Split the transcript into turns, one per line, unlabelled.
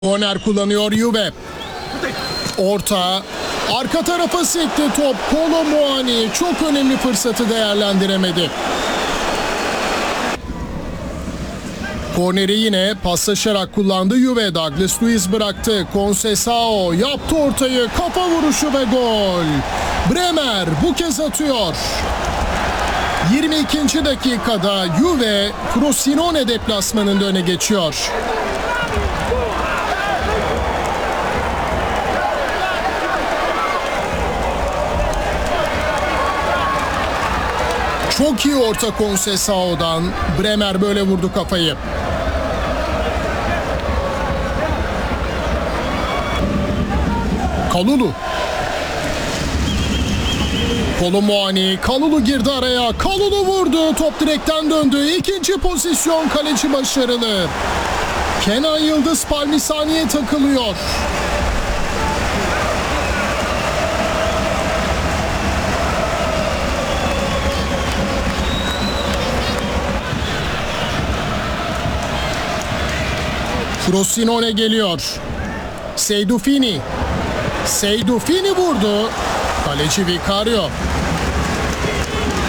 Korner kullanıyor Juve. Orta. Arka tarafa sekti top. Kolo Muani çok önemli fırsatı değerlendiremedi. Korneri yine paslaşarak kullandı Juve. Douglas Luiz bıraktı. Conceição yaptı ortayı. Kafa vuruşu ve gol. Bremer bu kez atıyor. 22. dakikada Juve Frosinone deplasmanında öne geçiyor. Çok iyi orta Conceição'dan. Bremer böyle vurdu kafayı. Kalulu. Kolo Muani. Kalulu girdi araya. Kalulu vurdu. Top direkten döndü. İkinci pozisyon, kaleci başarılı. Kenan Yıldız Palmisani'ye takılıyor. Frosinone geliyor. Seydufini. Seydufini vurdu. Kaleci Vicario.